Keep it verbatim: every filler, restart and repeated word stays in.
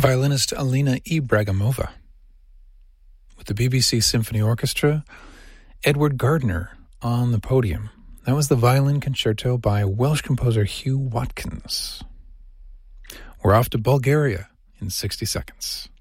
violinist Alina Ibragimova. With the B B C Symphony Orchestra, Edward Gardner on the podium. That was the violin concerto by Welsh composer Hugh Watkins. We're off to Bulgaria in sixty seconds.